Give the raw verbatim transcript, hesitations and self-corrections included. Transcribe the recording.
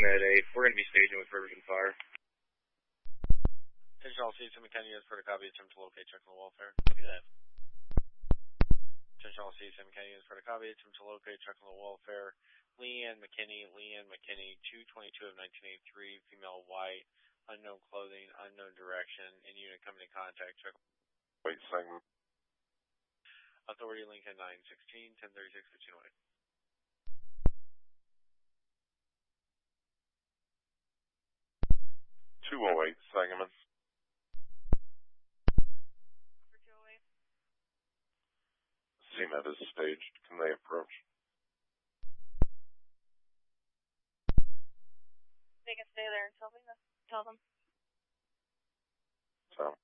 Med eight. We're going to be staging with Ferguson Fire. Attention all C S M McKinney, as per the copy, attempt to locate check on the welfare. Copy that. Attention all C S M McKinney, as per the copy, attempt to locate check on the welfare. Leanne McKinney, Leanne McKinney, two twenty-two of nineteen eighty-three, female white, unknown clothing, unknown direction, in unit coming in contact. Check. Wait, segment. Authority Lincoln nine sixteen, ten thirty-six, fifteen oh eight. two oh eight, Sangamon. For two oh eight. C MED is staged. Can they approach? They can stay there and tell me. Tell them. So.